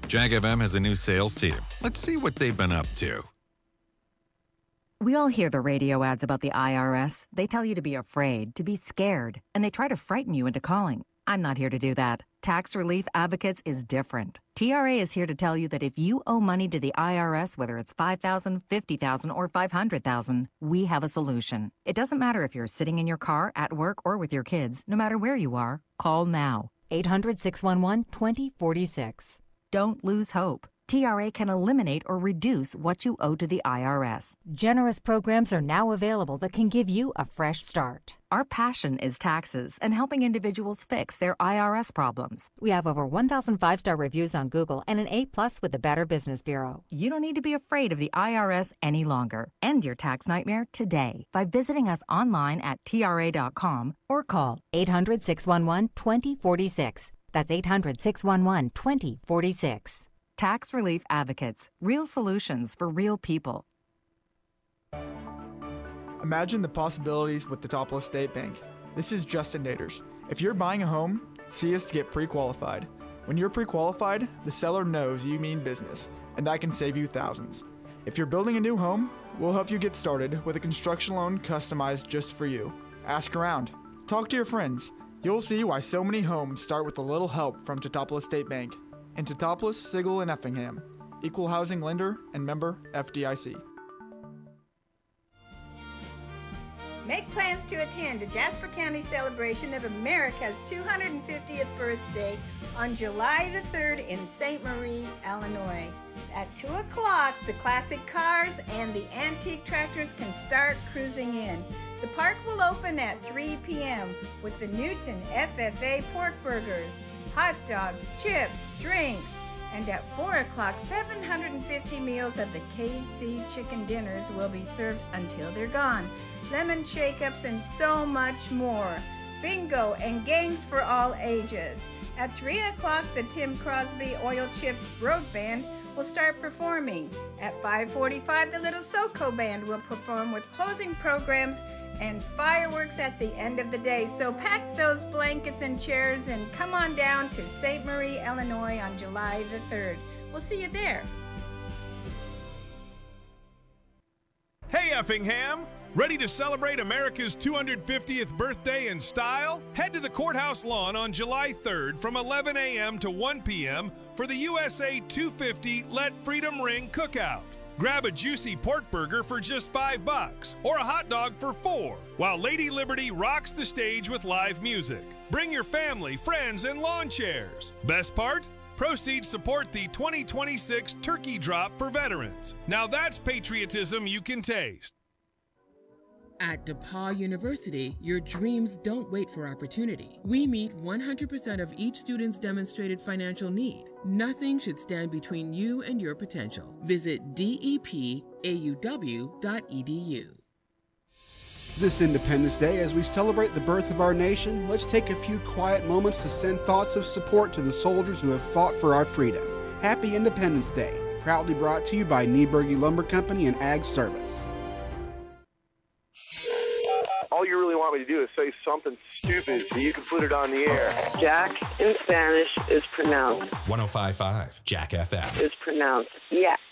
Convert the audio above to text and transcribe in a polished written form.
Jag FM has a new sales team. Let's see what they've been up to. We all hear the radio ads about the IRS. They tell you to be afraid, to be scared, and they try to frighten you into calling. I'm not here to do that. Tax Relief Advocates is different. TRA is here to tell you that if you owe money to the IRS, whether it's $5,000, $50,000, or $500,000, we have a solution. It doesn't matter if you're sitting in your car, at work, or with your kids. No matter where you are, call now. 800-611-2046. Don't lose hope. TRA can eliminate or reduce what you owe to the IRS. Generous programs are now available that can give you a fresh start. Our passion is taxes and helping individuals fix their IRS problems. We have over 1,000 5-star reviews on Google and an A+ with the Better Business Bureau. You don't need to be afraid of the IRS any longer. End your tax nightmare today by visiting us online at TRA.com or call 800-611-2046. That's 800-611-2046. Tax Relief Advocates. Real solutions for real people. Imagine the possibilities with the Teutopolis State Bank. This is Justin Naders. If you're buying a home, see us to get pre-qualified. When you're pre-qualified, the seller knows you mean business, and that can save you thousands. If you're building a new home, we'll help you get started with a construction loan customized just for you. Ask around. Talk to your friends. You'll see why so many homes start with a little help from Teutopolis State Bank. In Teutopolis, Sigel, and Effingham. Equal housing lender and member FDIC. Make plans to attend the Jasper County celebration of America's 250th birthday on July the 3rd in St. Marie, Illinois. At 2 o'clock, the classic cars and the antique tractors can start cruising in. The park will open at 3 p.m. with the Newton FFA pork burgers, hot dogs, chips, drinks, and at 4 o'clock, 750 meals of the KC chicken dinners will be served until they're gone. Lemon shake-ups and so much more. Bingo and games for all ages. At 3 o'clock, the Tim Crosby Oil Chip Road Band will start performing. At 5:45, the Little Soco Band will perform with closing programs and fireworks at the end of the day. So pack those blankets and chairs and come on down to St. Marie, Illinois on July the 3rd. We'll see you there. Hey, Effingham! Ready to celebrate America's 250th birthday in style? Head to the courthouse lawn on July 3rd from 11 a.m. to 1 p.m. for the USA 250 Let Freedom Ring Cookout. Grab a juicy pork burger for just $5 or a hot dog for $4, while Lady Liberty rocks the stage with live music. Bring your family, friends, and lawn chairs. Best part? Proceeds support the 2026 Turkey Drop for veterans. Now that's patriotism you can taste. At DePauw University, your dreams don't wait for opportunity. We meet 100% of each student's demonstrated financial need. Nothing should stand between you and your potential. Visit depauw.edu. This Independence Day, as we celebrate the birth of our nation, let's take a few quiet moments to send thoughts of support to the soldiers who have fought for our freedom. Happy Independence Day. Proudly brought to you by Nieberge Lumber Company and Ag Service. All you really want me to do is say something stupid so you can put it on the air. Jack in Spanish is pronounced 105.5 Jack FM. Is pronounced yeah.